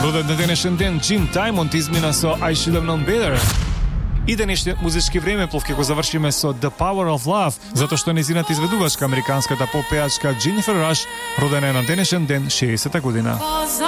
Rodhet në deneshën den Jim Diamond izmina so I Should Have Known Better. I današnje muzyczki время пловкико završíme so The Power of Love, zato što неziната изведувачка американската поп-пејачка Jennifer Rush родена е на денешен ден 60-та година.